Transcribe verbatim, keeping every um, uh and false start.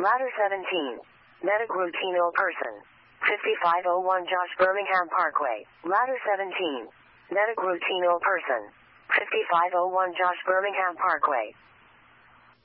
Ladder seventeen. Medic Routino person. fifty-five oh one Josh Birmingham Parkway. Ladder seventeen. Medic Routino person. fifty-five oh one Josh Birmingham Parkway.